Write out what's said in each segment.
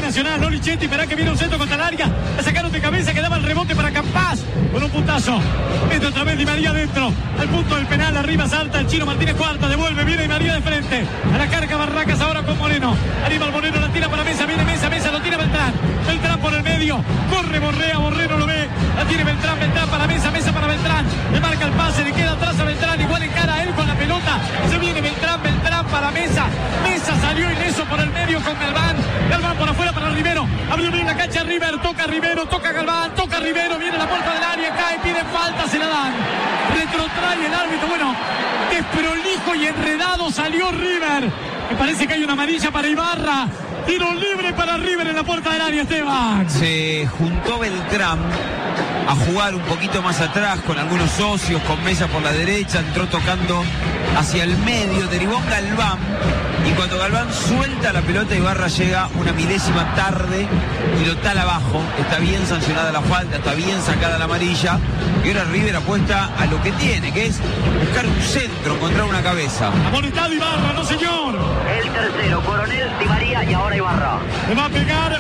Nacional. No Lichetti, verá que viene un centro contra el área. La sacaron de cabeza, que daba el rebote para Campás. Con un puntazo. Entra otra vez Di María adentro. Al punto del penal, arriba salta el Chino Martínez Cuarta. Devuelve, viene Di María de frente. A la carga Barracas ahora con Moreno. Aníbal Moreno la tira para Mesa, viene Mesa, lo tira Beltrán. Beltrán por el medio. Corre Borrea, Borrero lo ve. La tiene Beltrán para Mesa, Mesa para Beltrán. Le marca el pase, le queda atrás a Beltrán. Igual encara a él con la pelota. Se viene Beltrán para Mesa. Mesa salió ileso por el medio con Galván. Galván por afuera para Rivero. Abrió bien la cancha River. Toca Rivero, toca Galván, toca Rivero. Viene la puerta del área, cae, pide falta, se la dan. Retrotrae el árbitro. Bueno, desprolijo y enredado salió River. Me parece que hay una amarilla para Ibarra. Tiro libre para River en la puerta del área, Esteban. Se juntó Beltrán a jugar un poquito más atrás con algunos socios, con Mesa por la derecha, entró tocando hacia el medio, derivó en Galván, y cuando Galván suelta la pelota, Ibarra llega una milésima tarde y lo tala abajo. Está bien sancionada la falta, está bien sacada la amarilla, y ahora River apuesta a lo que tiene, que es buscar un centro, encontrar una cabeza. Amonestado Ibarra, no señor. El tercero, Coronel, Di María y ahora Ibarra. Le va a pegar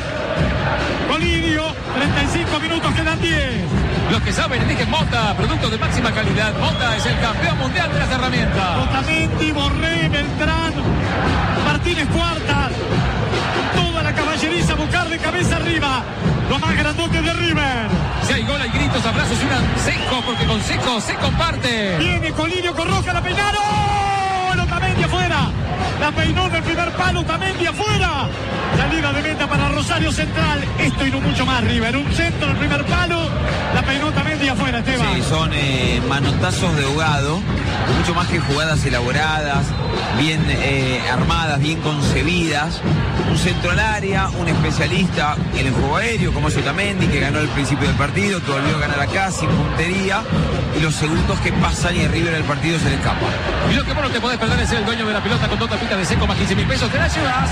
Colidio. 35 minutos, quedan 10. Los que saben eligen Mota, productos de máxima calidad. Mota es el campeón mundial de las herramientas. Otamendi, Borré, Beltrán, Martínez Cuarta. Toda la caballeriza a buscar de cabeza arriba. Los más grandotes de River. Si hay gol, hay gritos, abrazos y una Seco, porque con Seco se comparte. Viene Colidio con Roja, la peinaron. Otamendi afuera. La peinó del primer palo, Otamendi afuera. Salida de meta para Rosario Central. Esto y no mucho más, River. Un centro en el primer palo. La peinó Otamendi afuera, Esteban. Sí, son manotazos de ahogado. Mucho más que jugadas elaboradas, bien armadas, bien concebidas. Un centro al área, un especialista en el juego aéreo, como es Otamendi, que ganó el principio del partido, que volvió a ganar acá sin puntería. Y los segundos que pasan y a River el partido se le escapa. Y lo que vos no te podés perder es ser el dueño de la pelota con 2 tapitas de Seco más 15.000 pesos. Te la llevas.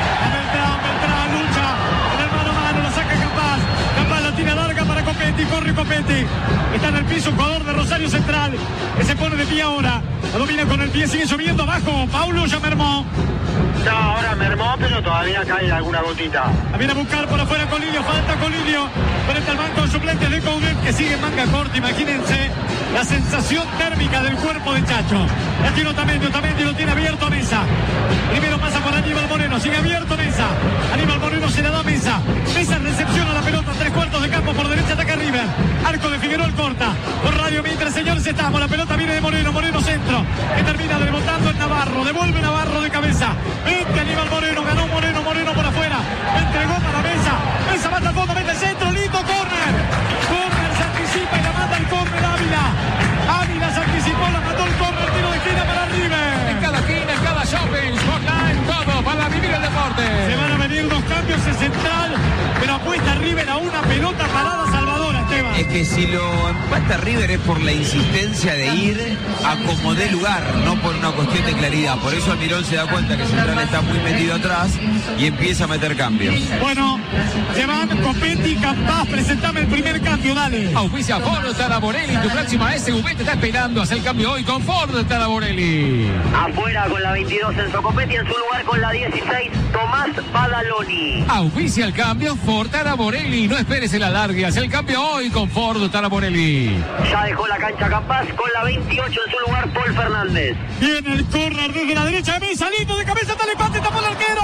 Beltrán lucha en el mano a mano, la saca Campás. Campás la tira larga para Copetti, corre Copetti. Está en el piso, jugador de Rosario Central, que se pone de pie ahora. La domina con el pie, sigue subiendo abajo. Paulo ya mermó. No, ahora mermó, pero todavía cae alguna gotita. La viene a buscar por afuera Colidio, falta Colidio. Frente al banco de suplentes de Coudet, que sigue en manga corta. Imagínense la sensación térmica del cuerpo de Chacho. La tiene Otamendi lo tiene abierto a Mesa. Primero pasa por Aníbal Moreno, sigue abierto Mesa. Aníbal Moreno se la da a Mesa. Mesa recepciona la pelota, 3/4 de campo, por derecha ataca River. Arco de Figueroa corta. Por radio mientras, señores, estamos. La pelota viene de Moreno, Moreno centro. Que termina rebotando en Navarro. Devuelve Navarro de cabeza. Vente Aníbal Moreno, ganó Moreno por afuera. Entregó para Mesa. Mesa mata al fondo, mete el centro, lindo córner. Córner se anticipa y la manda el córner Ávila. Ávila se anticipó, la mandó el córner, tiro de esquina para River. En cada esquina, en cada shopping, Spotline, todo para vivir el deporte. Se van a venir 2 cambios en central, pero apuesta River a una pelota parada salvadora, Esteban. Es que si lo empata River es por la insistencia de ir a como dé lugar, no por una cuestión de claridad. Por eso Almirón se da cuenta que Central está muy metido atrás y empieza a meter cambios. Bueno, se van Copetti, Campás, presentame el primer cambio, dale. Auspicia Ford Taraborelli, tu próxima SUV te está esperando. Haz el cambio hoy con Ford Taraborelli. Afuera con la 22 Enzo Copetti, en su lugar con la 16 Tomás Badaloni. Auspicia el cambio Ford Taraborelli. No esperes el alargue, haz el cambio hoy con Ford Taraborelli. Ya dejó la cancha Campás con la 28 en su lugar Paul Fernández. Viene el córner desde la derecha de Mesa, lindo de cabeza, está el empate, tapó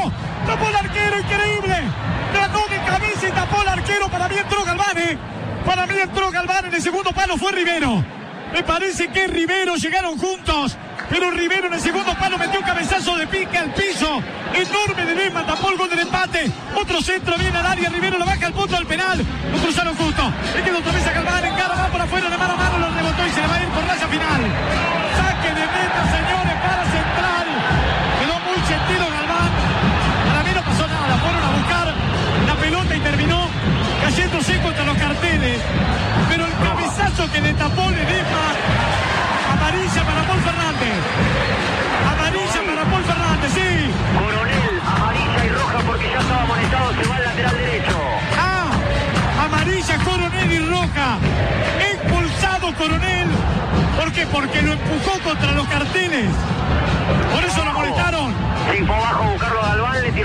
el arquero, increíble. Trató de cabeza y tapó el arquero. Para mí entró Galván, en el segundo palo fue Rivero. Me parece que Rivero llegaron juntos, pero Rivero en el segundo palo metió un cabezazo de pique al piso enorme de Lema, tapó el gol del empate. Otro centro viene al área, Rivero lo baja al punto del penal, lo cruzaron justo, le quedó otra vez a Galván, en cara, va por afuera, de mano a mano, lo rebotó y se le va a ir por raya final. Saque de meta, señores, para Central. Quedó muy sentido Galván. Para mí no pasó nada, fueron a buscar la pelota y terminó cayéndose contra los carteles, pero el cabezazo que le tapó Ledesma. Amarilla para Paul Fernández. Amarilla para Paul Fernández, sí. Coronel, amarilla y roja porque ya estaba amonestado, se va al lateral derecho. Amarilla, Coronel y roja. Expulsado Coronel. ¿Por qué? Porque lo empujó contra los carteles. Por eso lo molestaron. Sí, fue abajo a buscarlo a Galván, le tiró una patada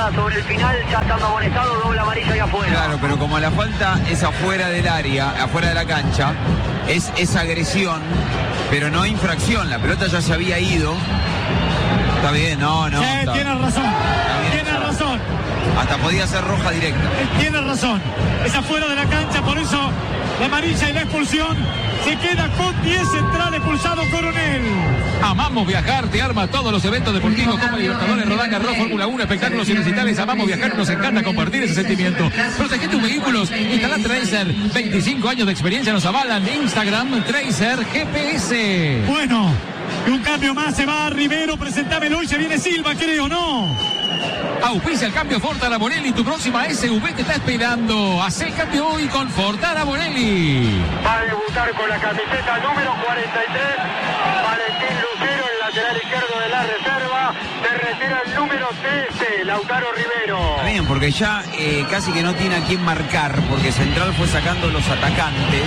marcada sobre el final, ya estando amonestado, doble amarilla y afuera. Claro, pero como la falta es afuera del área, afuera de la cancha, es agresión, pero no infracción. La pelota ya se había ido. Está bien, no. Sí, tienes razón. Tienes razón. Hasta podía ser roja directa. Tienes razón. Es afuera de la cancha, por eso la amarilla y la expulsión. Se queda con 10 central expulsado Coronel. Amamos viajar, te arma todos los eventos deportivos como Libertadores, Roland Garros, Fórmula 1, espectáculos y recitales. Amamos viajar y nos encanta compartir ese sentimiento. Protege tus vehículos, instala Tracer. 25 años de experiencia nos avalan. Instagram, Tracer GPS. Bueno, y un cambio más, se va Rivero, presentámelo y se viene Silva, creo, ¿no? Auspicia el cambio Ford Arborelli, tu próxima SUV te está esperando. Haz el cambio hoy con Ford Arborelli. Va a debutar con la camiseta número 43, Valentín Lucero, el lateral izquierdo de la reserva. Se retira el número 13, Lautaro Rivero. Está bien, porque ya casi que no tiene a quién marcar, porque Central fue sacando los atacantes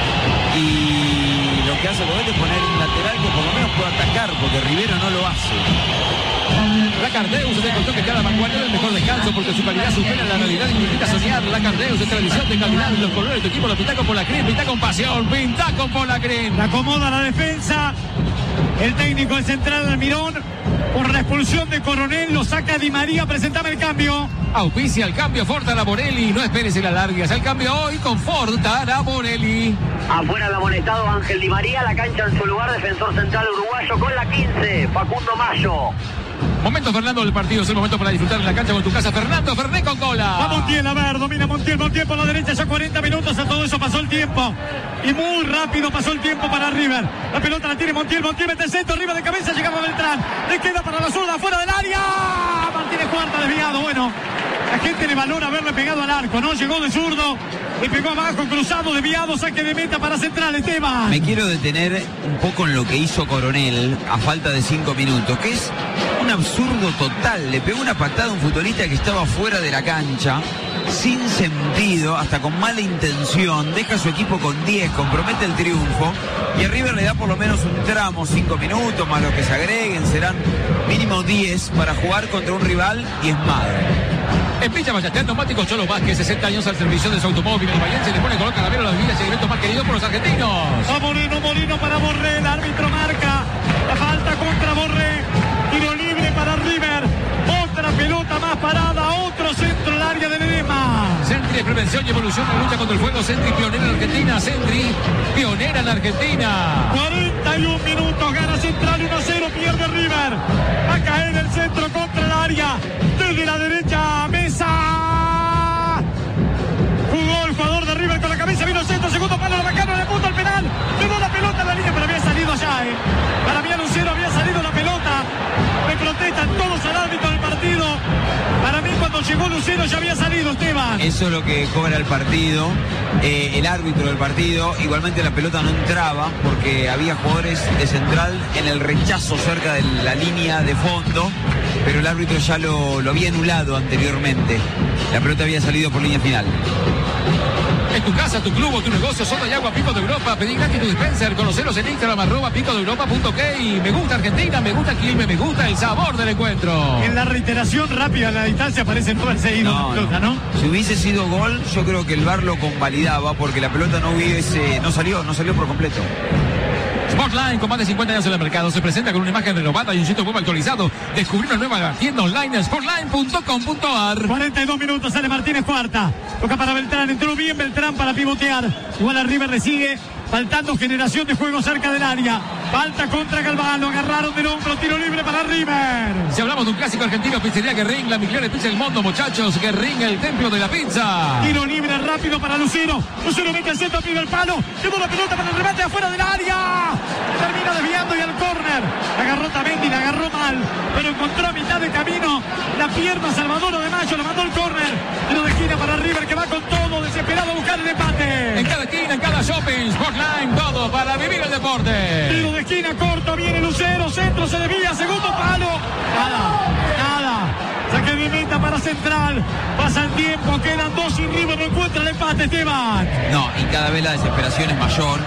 y lo que hace Coronel es poner un lateral que por lo menos pueda atacar, porque Rivero no lo hace. La Cardeus te contó que cada vanguardia es el mejor descanso porque su calidad supera la realidad y te invita a soñar. La Cardeus es tradición de calidad. Los colores de tu equipo los pinta con Polacrín, pinta con pasión, pinta con Polacrín. La acomoda la defensa. El técnico de Central Almirón, por la expulsión de Coronel, lo saca Di María. Presentame el cambio. Auspicia el cambio Ford Arborelli. No esperes el alargue. Haz el cambio hoy con Ford Arborelli. Afuera el amonestado Ángel Di María, la cancha en su lugar, defensor central uruguayo con la 15, Facundo Mayo. Momento Fernando del partido, es el momento para disfrutar en la cancha con tu casa. Fernando Ferné con cola. Va Montiel, a ver, domina Montiel por la derecha, ya 40 minutos, a todo eso pasó el tiempo. Y muy rápido pasó el tiempo para River. La pelota la tiene Montiel mete el centro, arriba de cabeza, llegaba Beltrán. Le queda para la zurda, fuera del área. Martínez Cuarta desviado, bueno. La gente le valora haberle pegado al arco, ¿no? Llegó de zurdo, le pegó abajo, cruzado, desviado, saque de meta para Central, Esteban. Me quiero detener un poco en lo que hizo Coronel a falta de 5 minutos, que es un absurdo total. Le pegó una patada a un futbolista que estaba fuera de la cancha, sin sentido, hasta con mala intención, deja a su equipo con 10, compromete el triunfo, y a River le da por lo menos un tramo, 5 minutos, más los que se agreguen, serán mínimo 10 para jugar contra un rival diezmado. En Villa Ballester, Neumáticos Cholo Vázquez, 60 años al servicio de su automóvil. El Valencia le pone color calavero a las vidas y el evento más querido por los argentinos. A Moreno para Borré, el árbitro marca la falta contra Borré. Tiro libre para River. Otra pelota más parada, otro centro al área de Ledesma. Sentry de prevención y evolución en la lucha contra el fuego. Sentry pionera en Argentina. Sentry pionera en Argentina. 41 minutos, gana Central 1-0, pierde River. Va a caer el centro contra el área. Desde la derecha, Mesa. Jugó el jugador de River con la cabeza, vino el centro, segundo palo, Bacano, le punta al penal. Quedó la pelota en la línea, pero había salido allá, Para mí a Lucero había salido la pelota. Me protestan todos al árbitro del partido. Para mí cuando llegó Lucero ya había salido, Esteban. Eso es lo que cobra el partido, el árbitro del partido. Igualmente la pelota no entraba porque había jugadores de Central en el rechazo cerca de la línea de fondo, pero el árbitro ya lo había anulado anteriormente. La pelota había salido por línea final. En tu casa, tu club o tu negocio, soda y agua Pico de Europa. Pedí gratis tu dispenser. Conoceros en Instagram, @picodeeuropa.ok. Me gusta Argentina, me gusta Quilmes, me gusta el sabor del encuentro. En la reiteración rápida a la distancia parece no haber seguido la pelota, ¿no? Si hubiese sido gol, yo creo que el VAR lo convalidaba porque la pelota no salió por completo. Sportline, con más de 50 años en el mercado, se presenta con una imagen renovada y un sitio web actualizado. Descubrí una nueva tienda online en sportline.com.ar. 42 minutos, sale Martínez Cuarta. Toca para Beltrán, entró bien Beltrán para pivotear. Igual a River le sigue faltando generación de juego cerca del área. Falta contra Galván, lo agarraron del hombro, tiro libre para River. Si hablamos de un clásico argentino, pizzería Guerrín, la mejor pizza del mundo, muchachos. Guerrín, el templo de la pizza. Tiro libre rápido para Lucero. Lucero mete el centro, pide el palo. Llevó la pelota para el remate afuera del área. Termina desviando y al córner. La agarró Tamendi, la agarró mal, pero encontró a mitad de camino la pierna Salvador de Mayo, le mandó el córner. Tiro de esquina para River que va con todo, desesperado a buscar el empate. En cada esquina, en cada shopping, Sportline, todo para vivir el deporte. Tiro de esquina corto, viene Lucero, centro, se desvía, segundo palo. Nada. Saque de meta para Central. Pasa el tiempo, quedan 2 y River no encuentra el empate, Esteban. No, y cada vez la desesperación es mayor.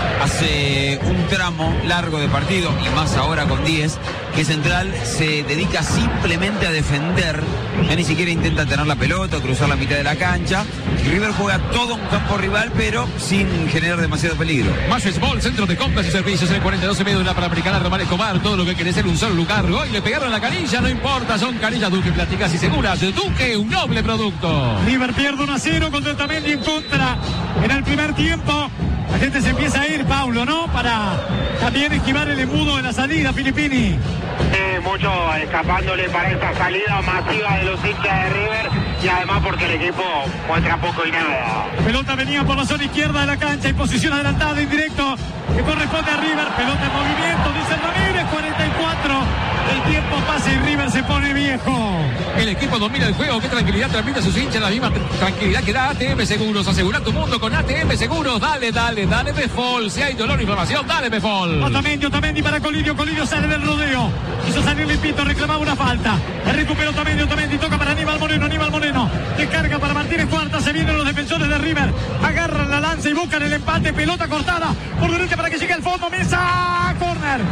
Hace un tramo largo de partido, y más ahora con 10, que Central se dedica simplemente a defender. Ya ni siquiera intenta tener la pelota o cruzar la mitad de la cancha. River juega todo un campo rival, pero sin generar demasiado peligro. Mayo Ball, centro de compras y servicios en el 42 y medio de la Panamericana Román Escobar. Todo lo que quiere ser un solo lugar. Hoy le pegaron la canilla, no importa, son canillas Duque, platicas y seguras. Duque, un noble producto. River pierde 1-0 con Otamendi en contra en el primer tiempo. La gente se empieza a ir, Paulo, ¿no? Para también esquivar el embudo de la salida, Filippini. Mucho escapándole para esta salida masiva de los hinchas de River, y además porque el equipo muestra poco y nada. Pelota venía por la zona izquierda de la cancha y posición adelantada en directo que corresponde a River. Pelota en movimiento, dice Ramírez, 44. El tiempo pasa y River se pone viejo. El equipo domina el juego. Qué tranquilidad transmite a sus hinchas, la misma tranquilidad que da ATM Seguros. Asegura tu mundo con ATM Seguros. Dale, Befol. Si hay dolor o inflamación, dale, Befol. Otamendi para Colidio. Colidio sale del rodeo. Quiso salir limpito, reclamaba una falta. La recupera Otamendi, toca para Aníbal Moreno. Descarga para Martínez Cuarta. Se vienen los defensores de River. Agarran la lanza y buscan el empate. Pelota cortada por derecha para que llegue al fondo. Mesa. Corner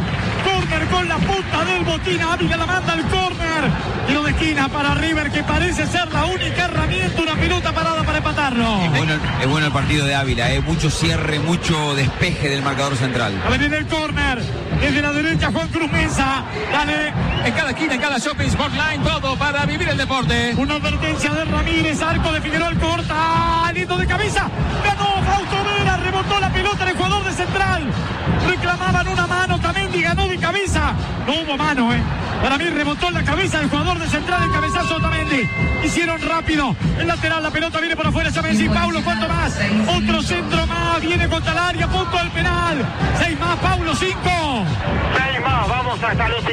con la punta del botín. Ávila la manda al corner. Tiro de esquina para River, que parece ser la única herramienta. Una pelota parada para empatarlo. Es bueno el partido de Ávila, mucho cierre, mucho despeje del marcador central. A venir el corner. Desde la derecha Juan Cruz Mesa. Dale. En cada esquina, en cada shopping Sportline, todo para vivir el deporte. Una advertencia de Ramírez. Arco de Figueroa, corta. Lindo de cabeza. Ganó Fausto Vera. Rebotó la pelota en el jugador de Central. Reclamaban una mano. Otamendi ganó de cabeza. No hubo mano, Para mí rebotó en la cabeza del jugador de Central el cabezazo Otamendi. Hicieron rápido. El lateral, la pelota viene por afuera. Ya me decís, Paulo, ¿cuánto más? Otro centro más. Viene contra el área. Punto del penal. 6 más, Paulo, 5. 6 más, vamos hasta los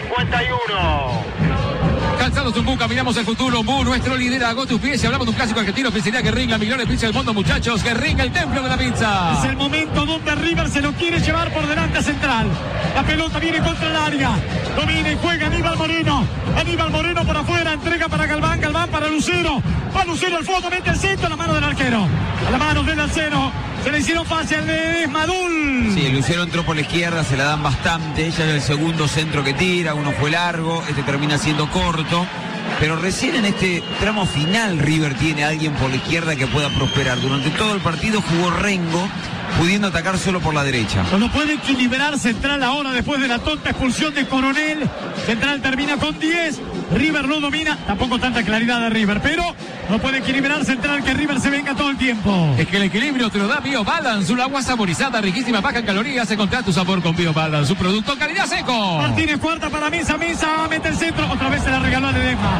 51. Calzados Tumbú, caminamos el futuro. Tumbú, nuestro liderazgo. Tus pies, si hablamos de un clásico argentino, pizzería Guerrín, la mejor pizza del mundo, muchachos. Guerrín, el templo de la pizza. Es el momento donde River se lo quiere llevar por delante a Central. La pelota viene contra el área. Domina y juega Aníbal Moreno por afuera. Entrega para Galván para Lucero. Va Lucero al fondo, mete el centro a la mano del arquero. A la mano del arquero. Se le hicieron fácil de Esmadul. Sí, Lucero entró por la izquierda, se la dan bastante. Ya es el segundo centro que tira, uno fue largo, este termina siendo corto. Pero recién en este tramo final River tiene a alguien por la izquierda que pueda prosperar. Durante todo el partido jugó Rengo, pudiendo atacar solo por la derecha. No puede equilibrar Central ahora después de la tonta expulsión de Coronel. Central termina con 10. River no domina, tampoco tanta claridad de River, pero no puede equilibrar Central, que River se venga todo el tiempo. Es que el equilibrio te lo da BioBalance, un agua saborizada, riquísima, baja en calorías. Encontrá tu sabor con BioBalance, un producto calidad seco. Martínez Cuarta para Mesa, mete el centro, otra vez se la regaló a Ledesma.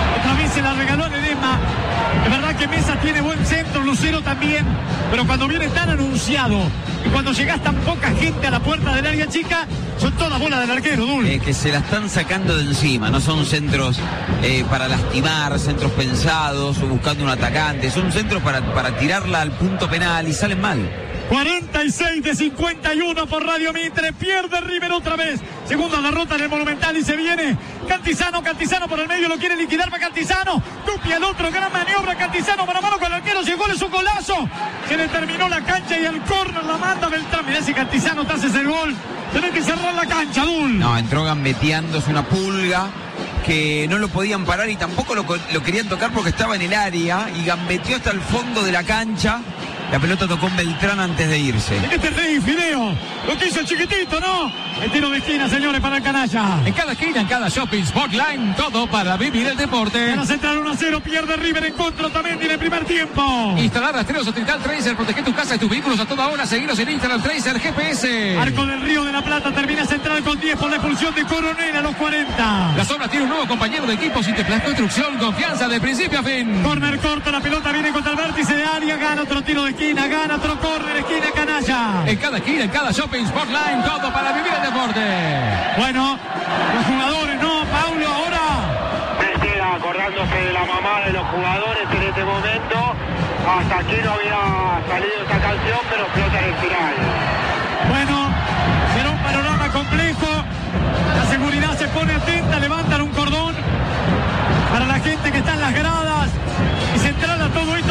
Es verdad que Mesa tiene buen centro, Lucero también, pero cuando viene tan anunciado y cuando llegas tan poca gente a la puerta del área chica, son todas bolas del arquero, Dul. Que se la están sacando de encima, no son centros para lastimar, centros pensados o buscando un atacante, son centros para tirarla al punto penal y salen mal. 46 de 51 por Radio Mitre. Pierde River otra vez. Segunda derrota en el Monumental y se viene Cantizano por el medio. Lo quiere liquidar para Cantizano. Copia el otro. Gran maniobra. Cantizano mano a mano con el arquero. Llegó el su golazo. Se le terminó la cancha y el córner la manda Beltrán. Mirá si Cantizano te haces el gol. Tenés que cerrar la cancha, Dul. No, entró gambeteándose una pulga que no lo podían parar y tampoco lo querían tocar porque estaba en el área y gambeteó hasta el fondo de la cancha. La pelota tocó en Beltrán antes de irse. Este rey Fideo, lo que hizo el chiquitito, ¿no? El tiro de esquina, señores, para el canalla. En cada esquina, en cada shopping Sportline, todo para vivir el deporte. Gana Central 1-0, pierde River en contra también en el primer tiempo. Instalar rastreos Trital Tracer, protege tu casa y tus vehículos a toda hora. Seguiros en Instagram Tracer GPS. Arco del Río de la Plata, termina Central con 10 por la expulsión de Coronel a los 40. La Sombra tiene un nuevo compañero de equipo, Sinterplas Construcción, confianza de principio a fin. Corner corto, la pelota viene contra el vértice de área, gana otro tiro de esquina, gana otro córner, esquina, canalla. En cada esquina, en cada shopping Sportline, todo para vivir el deporte. Bueno, los jugadores, ¿no, Paulo? Ahora Mesteda acordándose de la mamá de los jugadores en este momento. Hasta aquí no había salido esta canción, pero explota en el final. Bueno, será un panorama complejo. La seguridad se pone atenta, levantan un cordón para la gente que está en las gradas y se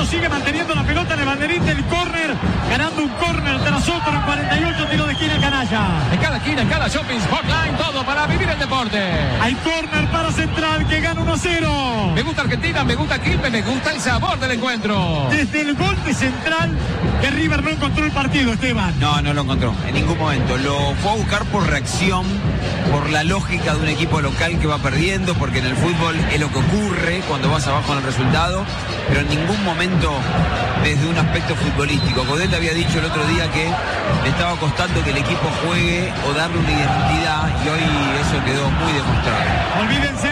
sigue manteniendo la pelota en el banderín del córner, ganando un córner tras otro en 48, tiro de esquina canalla. En cada esquina, en cada shopping, Sportline, todo para vivir el deporte. Hay córner para Central que gana 1-0. Me gusta Argentina, me gusta Quilmes, me gusta el sabor del encuentro. Desde el gol de Central, que River no encontró el partido, Esteban. No lo encontró en ningún momento. Lo fue a buscar por reacción, por la lógica de un equipo local que va perdiendo, porque en el fútbol es lo que ocurre cuando vas abajo en el resultado, pero en ningún momento desde un aspecto futbolístico. Godet había dicho el otro día que le estaba costando que el equipo juegue o darle una identidad, y hoy eso quedó muy demostrado. Olvídense,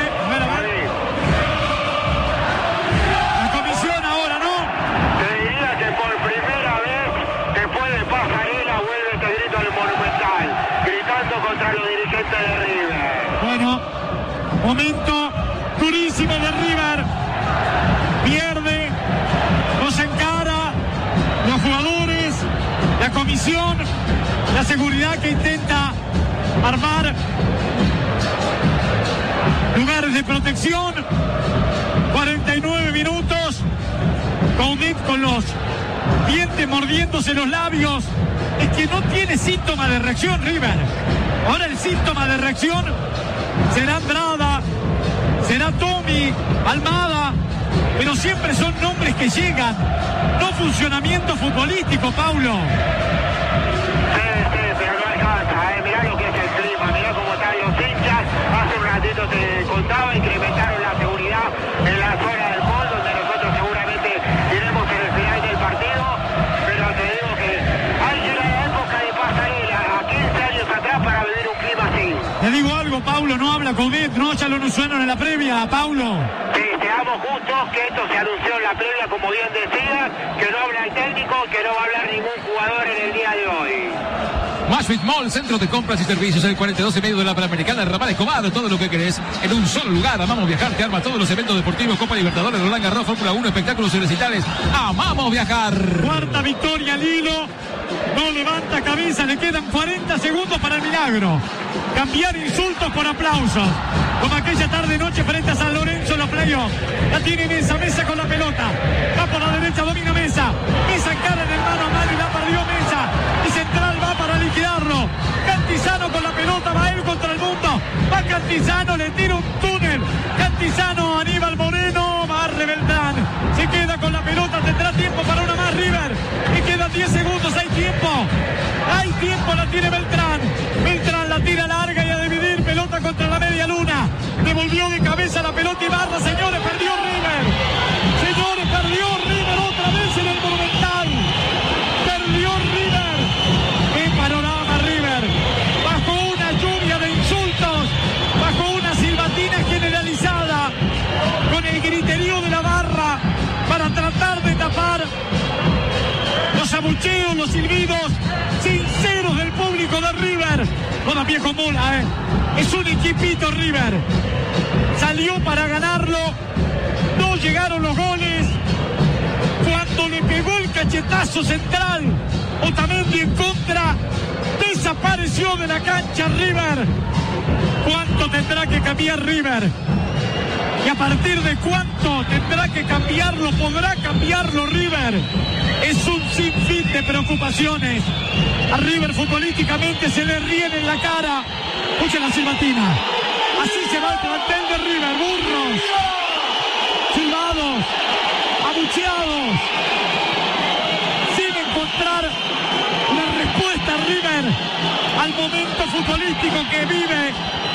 la comisión ahora, ¿no? Te diría que por primera vez, después de Pasarela, vuelve este grito al Monumental, gritando contra los dirigentes de River. Bueno, momento durísimo de River. Pierde, nos encara, los jugadores, la comisión, la seguridad que intenta armar lugares de protección. 49 minutos. Coudet con los dientes mordiéndose los labios. Es que no tiene síntoma de reacción River. Ahora el síntoma de reacción será Andrada, será Tommy, Almada, pero siempre son nombres que llegan, no funcionamiento futbolístico, Paulo. Sí, pero no alcanza, mirá lo que es el clima, mirá cómo están los hinchas. Hace un ratito te contaba, incrementaron la seguridad en la zona del gol, donde nosotros seguramente iremos en el final del partido, pero te digo que hay que ir a la época de Pasarela, a 15 años atrás, para vivir un clima así. Te digo algo, Paulo, no habla Coudet, no, ya lo anunciaron en la previa, Paulo. Sí, seamos justos, que esto se anunció en la previa, como bien decía, que no habla el técnico, que no va a hablar ningún jugador en el día de hoy. Mashfit Mall, centro de compras y servicios, el 42 y medio de la Panamericana, Ramal Escobar, todo lo que querés en un solo lugar. Amamos Viajar, te arma todos los eventos deportivos, Copa Libertadores, Roland Garros, Fórmula 1, espectáculos universitarios. Amamos Viajar. Cuarta victoria al hilo, no levanta cabeza, le quedan 40 segundos para el milagro. Cambiar insultos por aplausos, como aquella tarde-noche frente a San Lorenzo, los playoffs. La tiene Mesa con la pelota, va por la derecha, domina Mesa encara en el mano a mano y la perdió Mesa, y Central va para liquidarlo. Cantizano con la pelota, va él contra el mundo, va Cantizano, le tira un túnel, Cantizano, Aníbal Moreno, barre Beltrán, se queda con la pelota, tendrá tiempo para una más River, y quedan 10 segundos, hay tiempo, la tiene Beltrán la tira larga y a dividir, pelota contra la media luna, devolvió de cabeza la pelota y barra, señores, perdió River otra vez en el Monumental, perdió River, qué panorama River, bajo una lluvia de insultos, bajo una silbatina generalizada, con el griterío de la barra para tratar de tapar los abucheos, los silbidos sinceros del público de River. Todavía con bola, es un equipito River, salió para ganarlo, no llegaron los goles. Cuando le pegó el cachetazo Central, Otamendi en contra, desapareció de la cancha River. ¿Cuánto tendrá que cambiar River? ¿Y a partir de cuánto tendrá que cambiarlo? ¿Podrá cambiarlo River? Es un sinfín de preocupaciones. A River futbolísticamente se le ríen en la cara. Escuchen la silbatina. Así se va el plantel de River. Burros, silbados, abucheados, sin encontrar la respuesta River al momento futbolístico que vive.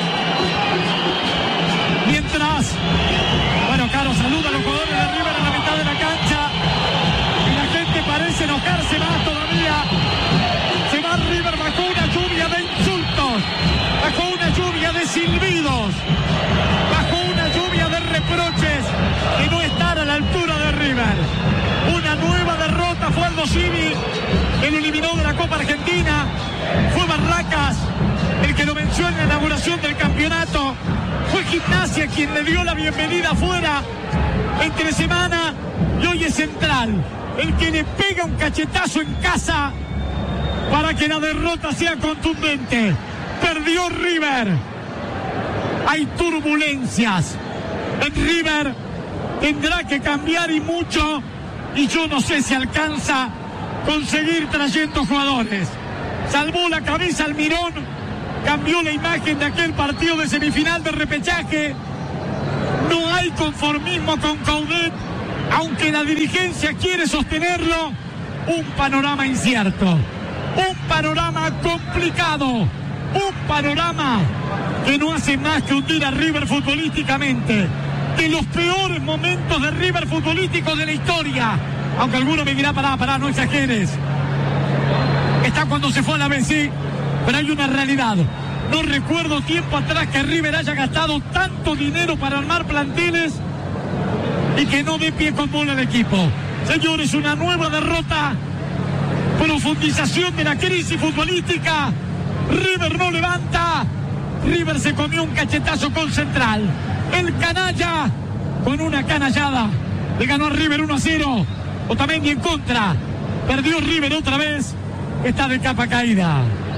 Mientras, bueno, Caro saluda a los jugadores de River en la mitad de la cancha y la gente parece enojarse más todavía. Se va River bajo una lluvia de insultos, bajo una lluvia de silbidos, bajo una lluvia de reproches que no están a la altura de River. Una nueva derrota fue Aldo Civi, que lo eliminó de la Copa Argentina. Fue Barracas el que lo venció en la inauguración del campeonato. Fue Gimnasia quien le dio la bienvenida afuera entre semana, y hoy es Central el que le pega un cachetazo en casa para que la derrota sea contundente. Perdió River. Hay turbulencias en River, tendrá que cambiar y mucho y yo no sé si alcanza conseguir trayendo jugadores. Salvó la cabeza Almirón, cambió la imagen de aquel partido de semifinal de repechaje. No hay conformismo con Coudet, aunque la dirigencia quiere sostenerlo. Un panorama incierto, un panorama complicado, un panorama que no hace más que hundir a River futbolísticamente. De los peores momentos de River futbolístico de la historia. Aunque alguno me dirá, pará, no exageres. Está cuando se fue a la B, sí, pero hay una realidad. No recuerdo tiempo atrás que River haya gastado tanto dinero para armar planteles y que no dé pie con bola al equipo. Señores, una nueva derrota, profundización de la crisis futbolística. River no levanta. River se comió un cachetazo con Central. El canalla, con una canallada, le ganó a River 1-0. Otamendi en contra. Perdió River otra vez. Está de capa caída.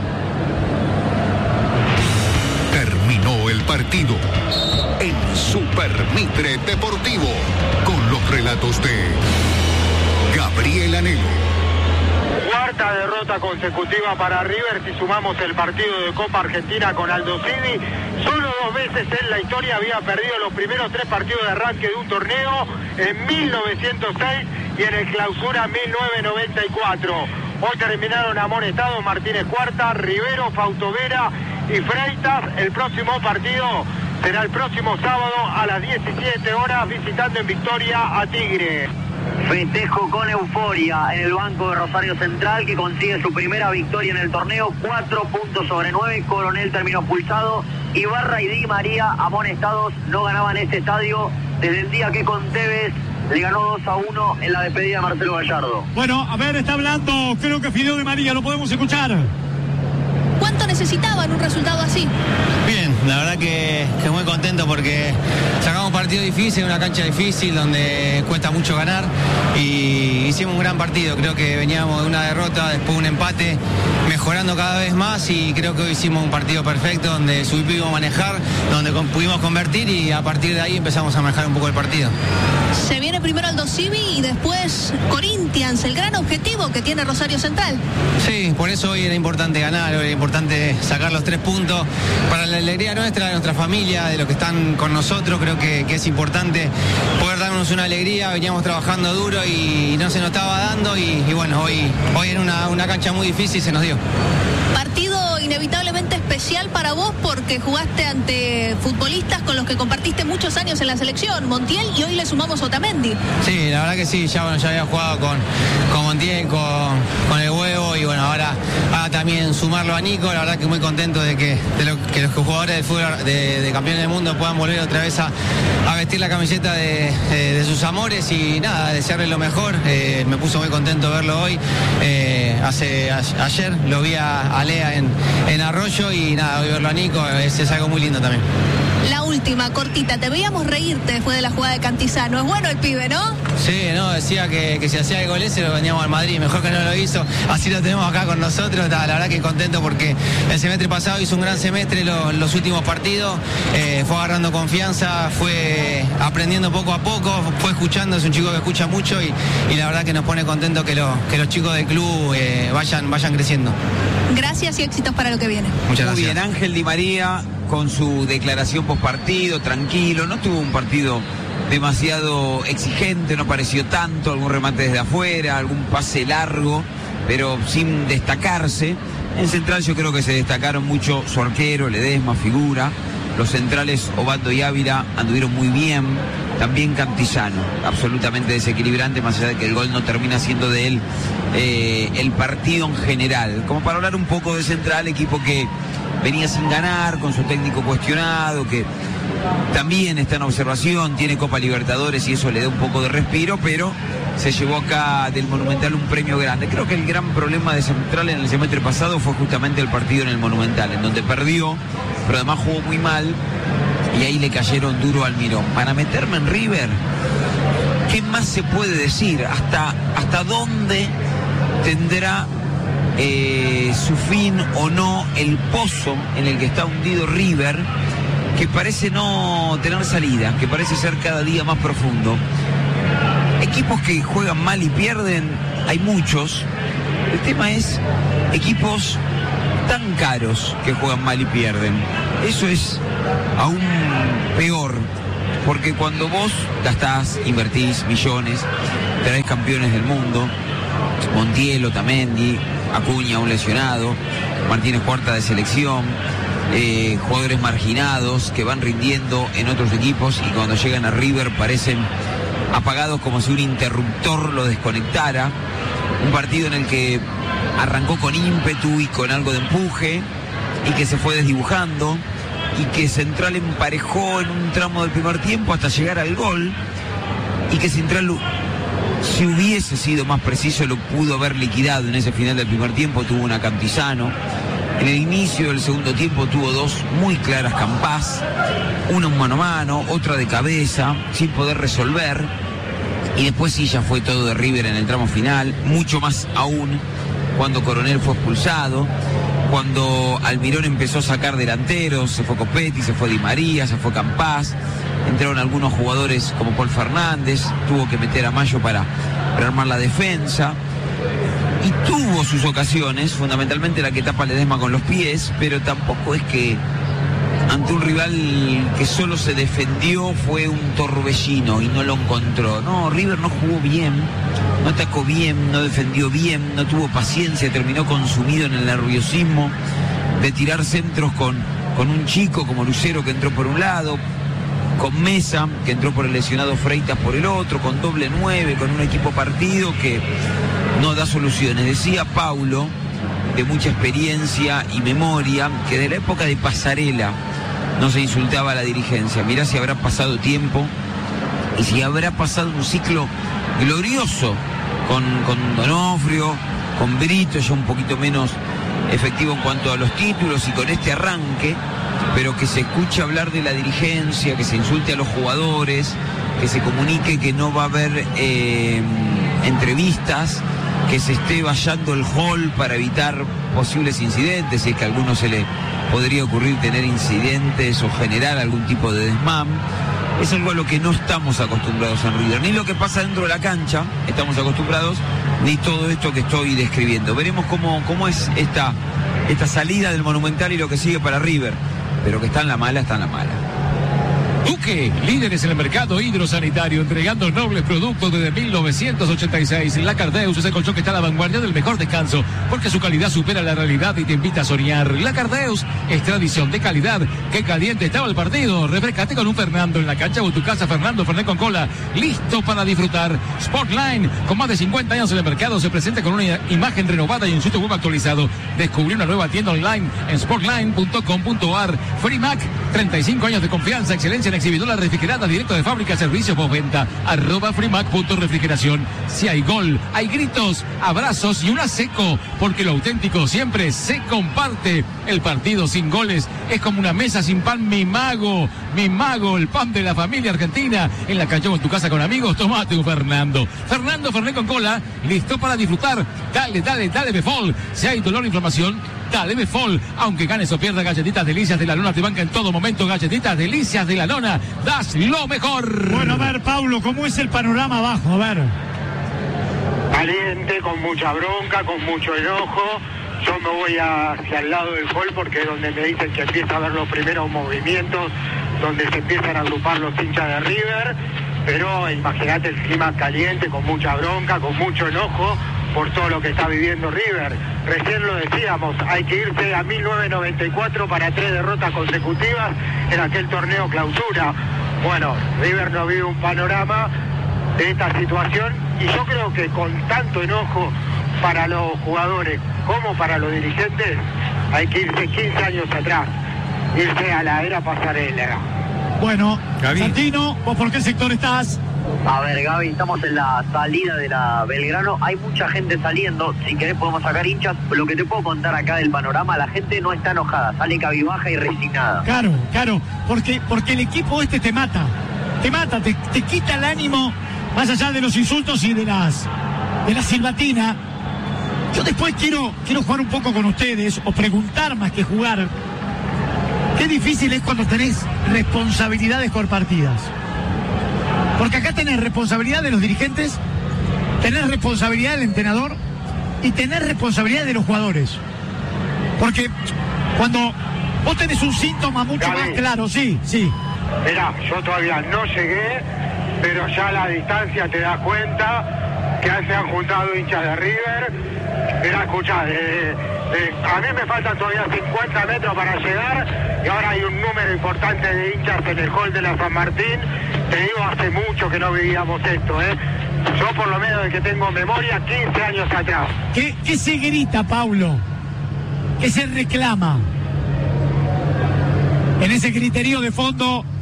Terminó el partido en Super Mitre Deportivo con los relatos de Gabriel Anelo. Cuarta derrota consecutiva para River si sumamos el partido de Copa Argentina con Aldo Civi. Solo 2 veces en la historia había perdido los primeros 3 partidos de arranque de un torneo, en 1906 y en el Clausura 1994. Hoy terminaron amonestados Martínez Cuarta, Rivero, Fautovera y Freitas. El próximo partido será el próximo sábado a las 17 horas visitando en Victoria a Tigre. Festejo con euforia en el banco de Rosario Central, que consigue su primera victoria en el torneo, 4 puntos sobre 9. Coronel terminó expulsado. Ibarra y Di María amonestados, no ganaban este estadio desde el día que con Tevez le ganó 2-1 en la despedida de Marcelo Gallardo. Bueno, a ver, está hablando, creo que Fideo Di María, lo podemos escuchar. ¿Cuánto necesitaban un resultado así? Bien, la verdad que muy contento porque sacamos un partido difícil, una cancha difícil donde cuesta mucho ganar y hicimos un gran partido. Creo que veníamos de una derrota, después un empate, mejorando cada vez más y creo que hoy hicimos un partido perfecto donde supimos manejar, donde pudimos convertir y a partir de ahí empezamos a manejar un poco el partido. Se viene primero Aldo Civi y después Corinthians, el gran objetivo que tiene Rosario Central. Sí, por eso hoy era importante ganar, hoy era importante sacar los 3 puntos para la alegría nuestra, de nuestra familia, de los que están con nosotros. Creo que es importante poder darnos una alegría. Veníamos trabajando duro y no se nos estaba dando y bueno, hoy en una cancha muy difícil se nos dio. Partido inevitablemente especial para vos porque jugaste ante futbolistas con los que compartiste muchos años en la selección, Montiel, y hoy le sumamos Otamendi. Sí, la verdad que sí, ya había jugado con Montiel, con el Huevo y bueno, ahora también sumarlo a Nico. La verdad que muy contento de que los jugadores del fútbol de campeones del mundo puedan volver otra vez a vestir la camiseta de sus amores y nada, desearles lo mejor. Me puso muy contento verlo hoy. Ayer lo vi a Lea en Arroyo y nada, hoy verlo a Nico es algo muy lindo también. La última, cortita, te veíamos reírte después de la jugada de Cantizano. Es bueno el pibe, ¿no? Sí, no, decía que si hacía el gol ese lo vendíamos al Madrid, mejor que no lo hizo, así lo tenemos acá con nosotros. La verdad que contento porque el semestre pasado hizo un gran semestre, los últimos partidos, fue agarrando confianza, fue aprendiendo poco a poco, fue escuchando, es un chico que escucha mucho y la verdad que nos pone contento que los chicos del club vayan creciendo. Gracias y éxitos para lo que viene. Muchas gracias. Muy bien, Ángel Di María con su declaración postpartido, tranquilo, no tuvo un partido demasiado exigente, no pareció tanto, algún remate desde afuera, algún pase largo, pero sin destacarse. En Central yo creo que se destacaron mucho su arquero, Ledesma, figura. Los centrales Obando y Ávila anduvieron muy bien. También Cantizano, absolutamente desequilibrante, más allá de que el gol no termina siendo de él el partido en general. Como para hablar un poco de Central, equipo que venía sin ganar, con su técnico cuestionado, que también está en observación, tiene Copa Libertadores y eso le da un poco de respiro, pero se llevó acá del Monumental un premio grande. Creo que el gran problema de Central en el semestre pasado fue justamente el partido en el Monumental, en donde perdió, pero además jugó muy mal y ahí le cayeron duro al Mirón. Para meterme en River, ¿qué más se puede decir? ¿Hasta dónde tendrá su fin o no el pozo en el que está hundido River, que parece no tener salida, que parece ser cada día más profundo? Equipos que juegan mal y pierden, hay muchos. El tema es equipos tan caros que juegan mal y pierden. Eso es aún peor, porque cuando vos gastás, invertís millones, traés campeones del mundo, Montiel, Otamendi, Acuña, un lesionado, Martínez Cuarta de selección, jugadores marginados que van rindiendo en otros equipos y cuando llegan a River parecen apagados como si un interruptor lo desconectara. Un partido en el que arrancó con ímpetu y con algo de empuje y que se fue desdibujando y que Central emparejó en un tramo del primer tiempo hasta llegar al gol y que Central, si hubiese sido más preciso, lo pudo haber liquidado en ese final del primer tiempo. Tuvo una Cantizano. En el inicio del segundo tiempo tuvo dos muy claras Campás, una un mano a mano, otra de cabeza, sin poder resolver. Y después sí, ya fue todo de River en el tramo final, mucho más aún cuando Coronel fue expulsado, cuando Almirón empezó a sacar delanteros, se fue Copetti, se fue Di María, se fue Campás, entraron algunos jugadores como Paul Fernández, tuvo que meter a Mayo para armar la defensa. Y tuvo sus ocasiones, fundamentalmente la que tapa Ledesma con los pies, pero tampoco es que ante un rival que solo se defendió fue un torbellino y no lo encontró. No, River no jugó bien, no atacó bien, no defendió bien, no tuvo paciencia, terminó consumido en el nerviosismo de tirar centros con un chico como Lucero que entró por un lado, con Mesa que entró por el lesionado Freitas por el otro, con doble 9, con un equipo partido que no da soluciones. Decía Paulo, de mucha experiencia y memoria, que de la época de Pasarela no se insultaba a la dirigencia. Mirá si habrá pasado tiempo y si habrá pasado un ciclo glorioso con Donofrio, con Brito, ya un poquito menos efectivo en cuanto a los títulos y con este arranque, pero que se escuche hablar de la dirigencia, que se insulte a los jugadores, que se comunique que no va a haber entrevistas, que se esté vallando el hall para evitar posibles incidentes, si es que a alguno se le podría ocurrir tener incidentes o generar algún tipo de desmán. Es algo a lo que no estamos acostumbrados en River, ni lo que pasa dentro de la cancha estamos acostumbrados, ni todo esto que estoy describiendo. Veremos cómo es esta salida del Monumental y lo que sigue para River, pero que está en la mala, está en la mala. Duque, líderes en el mercado hidrosanitario, entregando nobles productos desde 1986. La Cardeus es el colchón que está a la vanguardia del mejor descanso, porque su calidad supera la realidad y te invita a soñar. La Cardeus es tradición de calidad. Qué caliente estaba el partido. Refrescate con un Fernando en la cancha o en tu casa. Fernando Fernet con cola, listo para disfrutar. Sportline, con más de 50 años en el mercado, se presenta con una imagen renovada y un sitio web actualizado. Descubrí una nueva tienda online en sportline.com.ar. Freemac, 35 años de confianza, excelencia en exhibidora refrigerada, directo de fábrica, servicio postventa, @freemac.refrigeración. Si hay gol, hay gritos, abrazos y una seco, porque lo auténtico siempre se comparte. El partido sin goles es como una mesa sin pan. Mi mago, el pan de la familia argentina. En la cancha o en tu casa con amigos, tomate un Fernando Fernet con cola, listo para disfrutar. Dale Befol. Si hay dolor o inflamación, dale Befol. Aunque ganes o pierdas, Galletitas Delicias de la Lona te banca en todo momento. Galletitas Delicias de la Lona, das lo mejor. Bueno, a ver, Paulo, ¿cómo es el panorama abajo? A ver. Caliente, con mucha bronca, con mucho enojo. Yo me voy hacia el lado del gol porque es donde me dicen que empieza a ver los primeros movimientos, donde se empiezan a agrupar los hinchas de River. Pero imagínate el clima caliente, con mucha bronca, con mucho enojo por todo lo que está viviendo River. Recién lo decíamos, hay que irse a 1994 para 3 derrotas consecutivas en aquel torneo clausura. Bueno, River no vive un panorama de esta situación y yo creo que con tanto enojo para los jugadores como para los dirigentes hay que irse 15 años atrás, irse a la era Pasarela. Bueno, Gaby. Santino, ¿vos por qué sector estás? A ver, Gaby, estamos en la salida de la Belgrano, hay mucha gente saliendo, si querés podemos sacar hinchas. Lo que te puedo contar acá del panorama, la gente no está enojada, sale cabibaja y resignada. Claro, porque el equipo este te mata, te quita el ánimo, más allá de los insultos y de la silbatina. Yo después quiero jugar un poco con ustedes, o preguntar más que jugar. Qué difícil es cuando tenés responsabilidades compartidas. Porque acá tenés responsabilidad de los dirigentes, tenés responsabilidad del entrenador y tenés responsabilidad de los jugadores. Porque cuando vos tenés un síntoma mucho más claro, sí. Mirá, yo todavía no llegué, pero ya a la distancia te das cuenta que se han juntado hinchas de River. Mirá, escuchá, a mí me faltan todavía 50 metros para llegar y ahora hay un número importante de hinchas en el hall de la San Martín. Te digo, hace mucho que no veíamos esto, Yo por lo menos de que tengo memoria, 15 años atrás. ¿Qué se grita, Paulo? ¿Qué se reclama? En ese criterio de fondo